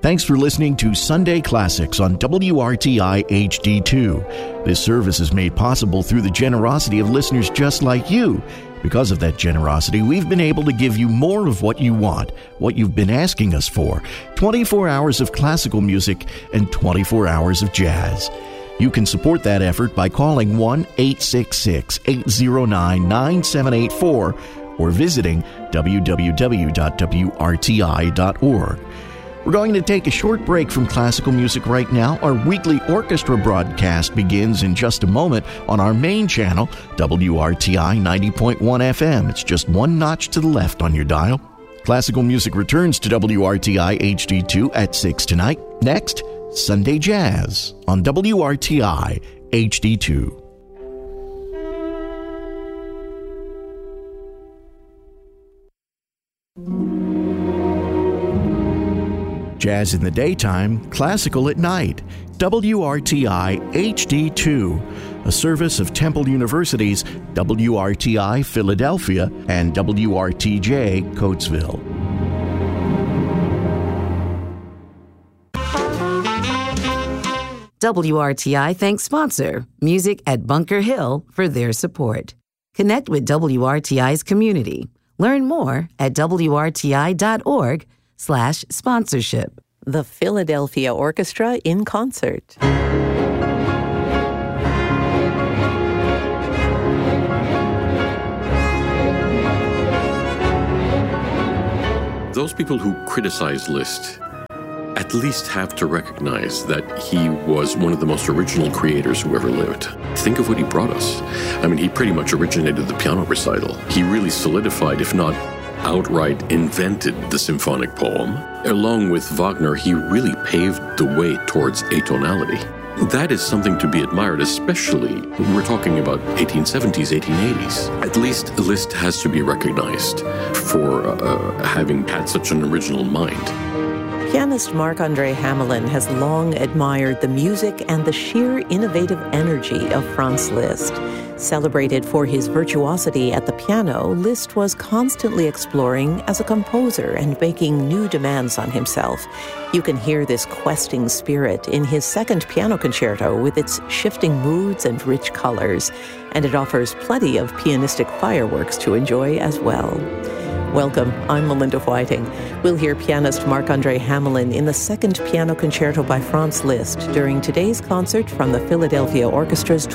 Thanks for listening to Sunday Classics on WRTI HD2. This service is made possible through the generosity of listeners just like you. Because of that generosity, we've been able to give you more of what you want, what you've been asking us for, 24 hours of classical music and 24 hours of jazz. You can support that effort by calling 1-866-809-9784 or visiting www.wrti.org. We're going to take a short break from classical music right now. Our weekly orchestra broadcast begins in just a moment on our main channel, WRTI 90.1 FM. It's just one notch to the left on your dial. Classical music returns to WRTI HD2 at 6 tonight. Next, Sunday Jazz on WRTI HD2. Jazz in the daytime, classical at night. WRTI HD2, a service of Temple University's WRTI Philadelphia and WRTJ Coatesville. WRTI thanks sponsor Music at Bunker Hill for their support. Connect with WRTI's community. Learn more at wrti.org/sponsorship. The Philadelphia Orchestra in concert. Those people who criticize Liszt at least have to recognize that he was one of the most original creators who ever lived. Think of what he brought us. I mean, he pretty much originated the piano recital. He really solidified, if not outright invented, the symphonic poem. Along with Wagner, he really paved the way towards atonality. That is something to be admired, especially when we're talking about 1870s, 1880s. At least Liszt has to be recognized for having had such an original mind. Pianist Marc-André Hamelin has long admired the music and the sheer innovative energy of Franz Liszt. Celebrated for his virtuosity at the piano, Liszt was constantly exploring as a composer and making new demands on himself. You can hear this questing spirit in his second piano concerto with its shifting moods and rich colors, and it offers plenty of pianistic fireworks to enjoy as well. Welcome, I'm Melinda Whiting. We'll hear pianist Marc-André Hamelin in the second piano concerto by Franz Liszt during today's concert from the Philadelphia Orchestra's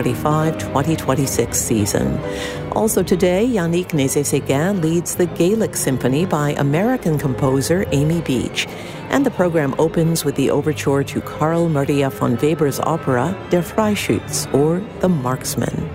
2025-2026 season. Also today, Yannick Nézet-Séguin leads the Gaelic Symphony by American composer Amy Beach. And the program opens with the overture to Carl Maria von Weber's opera Der Freischütz, or The Marksman.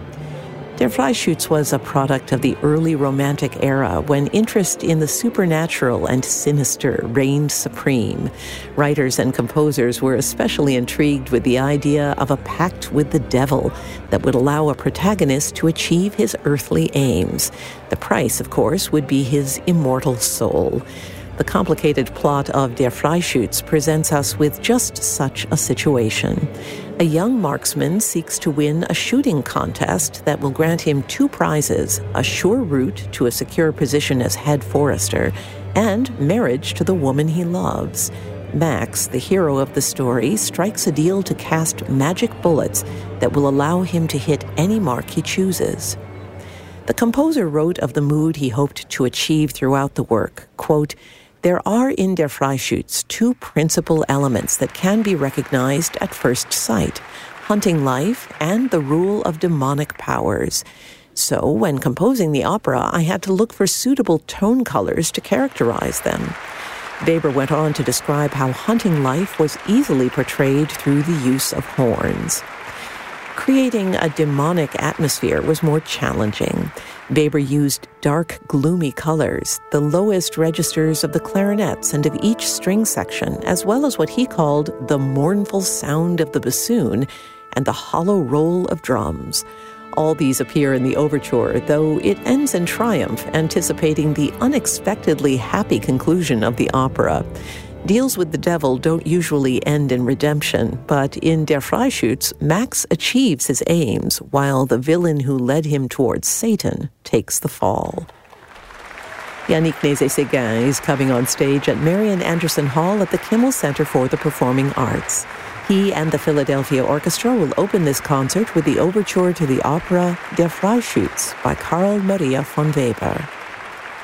Der Freischütz was a product of the early Romantic era when interest in the supernatural and sinister reigned supreme. Writers and composers were especially intrigued with the idea of a pact with the devil that would allow a protagonist to achieve his earthly aims. The price, of course, would be his immortal soul. The complicated plot of Der Freischütz presents us with just such a situation. A young marksman seeks to win a shooting contest that will grant him two prizes: a sure route to a secure position as head forester, and marriage to the woman he loves. Max, the hero of the story, strikes a deal to cast magic bullets that will allow him to hit any mark he chooses. The composer wrote of the mood he hoped to achieve throughout the work, quote, "There are in Der Freischütz two principal elements that can be recognized at first sight: hunting life and the rule of demonic powers. So, when composing the opera, I had to look for suitable tone colors to characterize them." Weber went on to describe how hunting life was easily portrayed through the use of horns. Creating a demonic atmosphere was more challenging. Weber used dark, gloomy colors, the lowest registers of the clarinets and of each string section, as well as what he called the mournful sound of the bassoon and the hollow roll of drums. All these appear in the overture, though it ends in triumph, anticipating the unexpectedly happy conclusion of the opera. Deals with the devil don't usually end in redemption, but in Der Freischütz, Max achieves his aims, while the villain who led him towards Satan takes the fall. Yannick Nézet-Séguin is coming on stage at Marian Anderson Hall at the Kimmel Center for the Performing Arts. He and the Philadelphia Orchestra will open this concert with the overture to the opera Der Freischütz by Karl Maria von Weber.